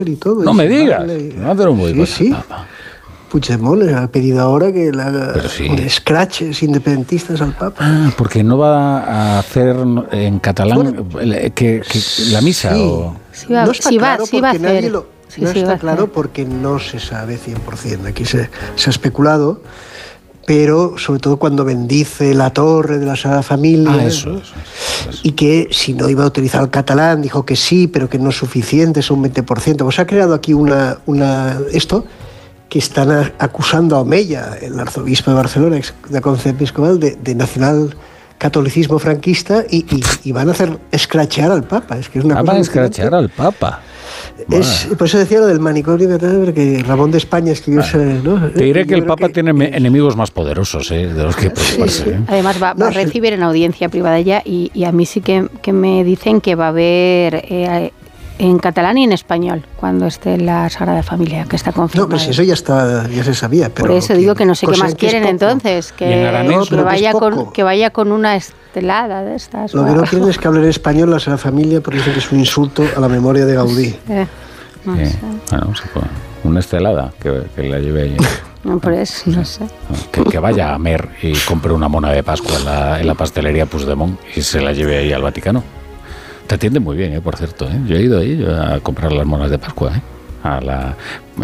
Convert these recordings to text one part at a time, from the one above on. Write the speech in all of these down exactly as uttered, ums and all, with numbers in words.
y todo. No y me digas. Y... No, pero muy sí, sí. Puigdemont le ha pedido ahora que le haga sí. scratches independentistas al Papa. Ah, porque no va a hacer en catalán bueno, que, que la misa. Sí. O... Sí va, no está sí claro va, sí porque va a nadie hacer. lo... Sí, no sí está claro porque no se sabe cien por ciento. Aquí se, se ha especulado, pero sobre todo cuando bendice la torre de la Sagrada Familia. Ah, eso, ¿no? eso, eso. Y que si no iba a utilizar el catalán, dijo que sí, pero que no es suficiente, es un veinte por ciento. Pues ha creado aquí una, una esto que están acusando a Omeya, el arzobispo de Barcelona, de la Conferencia Episcopal, de, de nacional catolicismo franquista y, y, y van a hacer escrachear al Papa. Es que es una ah, cosa van a escrachear al Papa. Es, por eso decía lo del manicomio, porque Ramón de España escribió ese, ¿no? Te diré que el Papa que, tiene eh, enemigos más poderosos ¿eh? de los que preocuparse. Sí, sí. ¿eh? Además va, va no, a recibir sí. en audiencia privada ya y, y a mí sí que, que me dicen que va a haber eh, en catalán y en español cuando esté la Sagrada Familia, que está confirmado. No, pero si eso ya está, ya se sabía. Pero por eso digo que no sé qué más quieren entonces, que, aranés, que, vaya con, que vaya con una estelada de estas. Lo wow. que no quieren es que hable en español la Sagrada Familia porque dicen que es un insulto a la memoria de Gaudí. Eh, no sí. sé. Bueno, se puede. Una estelada que, que la lleve allí. No, por eso, no sé. Que, que vaya a Mer y compre una mona de Pascua en la, en la pastelería Puigdemont y se la lleve ahí al Vaticano. Te atiende muy bien, ¿eh? Por cierto. ¿eh? Yo he ido ahí a comprar las monas de Pascua. ¿eh? A la,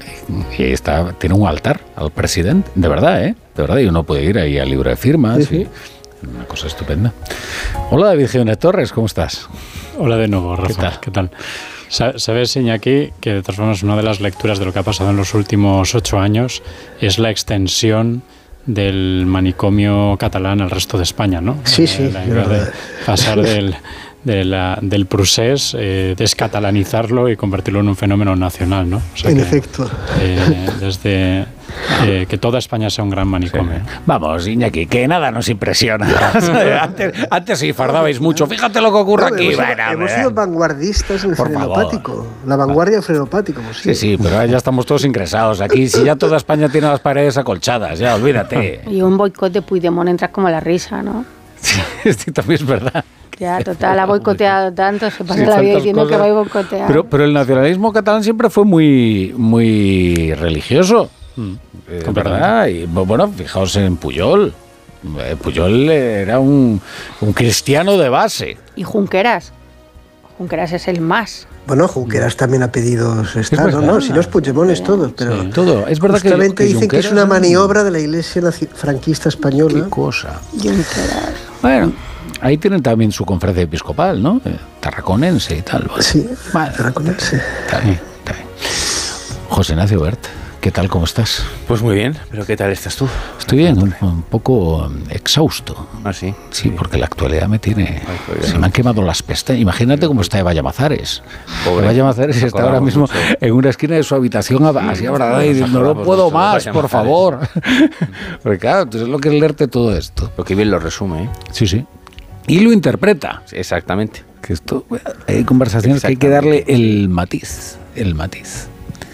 y está, tiene un altar al presidente. De verdad, ¿eh? De verdad. Y uno puede ir ahí al libro de firmas. Sí, sí. Y una cosa estupenda. Hola, David Jiménez Torres, ¿cómo estás? Hola de nuevo, Rafa. ¿Qué tal? ¿Qué tal? Sabes, Iñaki, que de todas formas una de las lecturas de lo que ha pasado en los últimos ocho años es la extensión del manicomio catalán al resto de España, ¿no? Sí, eh, sí. La idea de pasar del, de la, del procés, eh, descatalanizarlo y convertirlo en un fenómeno nacional, ¿no? O sea en que, efecto. Eh, desde eh, que toda España sea un gran manicomio. Sí. Vamos, Iñaki, que nada nos impresiona. antes, antes sí fardabais mucho. Fíjate lo que ocurre no, aquí. Hemos, bueno, sido, hemos sido vanguardistas en el Por frenopático. Favor. La vanguardia del frenopático. Sí, sí, pero ya estamos todos ingresados. Aquí, si ya toda España tiene las paredes acolchadas, ya olvídate. Y un boicot de Puigdemont entra como la risa, ¿no? Sí, sí, también es verdad. Ya, total, ha boicoteado tanto, se pasa sí, la vida diciendo cosas. Que va a boicotear. Pero, pero el nacionalismo catalán siempre fue muy, muy religioso. Mm, eh, ¿verdad? Y bueno, fijaos en Pujol. Eh, Pujol era un, un cristiano de base. Y Junqueras. Junqueras es el más. Bueno, Junqueras también ha pedido estar, ¿no? no, si no es Puigdemont es todo, pero sí, todo. Es verdad que justamente dicen Junqueras que es una maniobra de la Iglesia franquista española. Qué cosa. Junqueras. Bueno, ahí tienen también su conferencia episcopal, ¿no? Tarraconense y tal. ¿Vale? Sí, vale. Tarraconense. Está bien, está bien. José Ignacio Bert, ¿qué tal? ¿Cómo estás? Pues muy bien, pero ¿qué tal estás tú? Estoy bien, un, un poco exhausto. ¿Ah, sí? Sí, porque la actualidad me tiene... Ay, pues se me han quemado las pestañas. Imagínate cómo está Eva Llamazares. Pobre. Eva Llamazares está ahora mismo mucho. en una esquina de su habitación así abrazada y diciendo, no puedo mucho, más, por favor. Porque claro, entonces lo que es leerte todo esto. Lo que bien lo resume, ¿eh? Sí, sí. Y lo interpreta. Exactamente. Que esto, hay conversaciones que hay que darle el matiz, el matiz.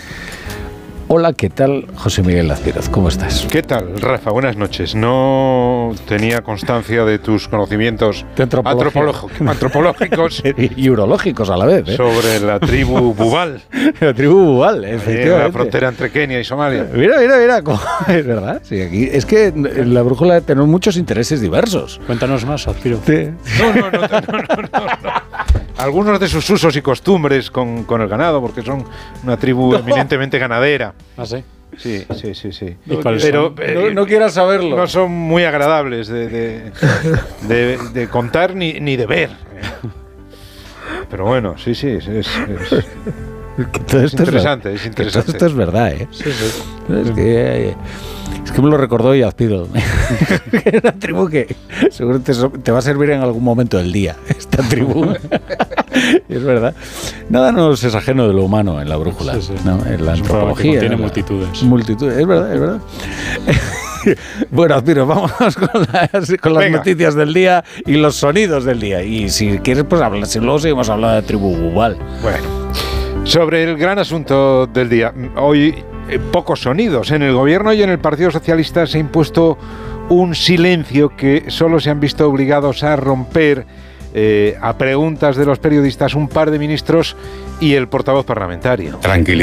Hola, ¿qué tal? José Miguel Lazpiroz, ¿cómo estás? ¿Qué tal, Rafa? Buenas noches. No tenía constancia de tus conocimientos antropológicos, antropológicos y urológicos a la vez, ¿eh? Sobre la tribu Bubal. La tribu Bubal, efectivamente. La frontera entre Kenia y Somalia. Mira, mira, mira. ¿Cómo? Es verdad. Sí, aquí es que en la brújula tenemos muchos intereses diversos. Cuéntanos más, Azpiro. Sí. No, no, no, no, no, no, no. Algunos de sus usos y costumbres con, con el ganado, porque son una tribu no. eminentemente ganadera. ¿Ah, sí? Sí, sí, sí, sí. ¿Y cuáles Pero son? eh, no, no quieras saberlo. No son muy agradables de, de, de, de contar ni, ni de ver. Pero bueno, sí, sí, es, es, es, que todo es esto interesante, es, es interesante. Todo esto es verdad, ¿eh? Sí, sí. Es que, es que me lo recordó Yazpido. Era una tribu que seguro te, te va a servir en algún momento del día, esta tribu. Es verdad. Nada nos es ajeno de lo humano en la brújula, sí, sí. ¿no? En la antropología. Tiene multitudes. Multitudes, es verdad, es verdad. Bueno, Azpiro, vamos con las, con las noticias del día y los sonidos del día. Y si quieres, pues habla, si luego seguimos hablando de tribu Bubal. Bueno, sobre el gran asunto del día. Hoy, eh, pocos sonidos. En el gobierno y en el Partido Socialista se ha impuesto un silencio que solo se han visto obligados a romper eh, a preguntas de los periodistas un par de ministros y el portavoz parlamentario. Tranquilidad.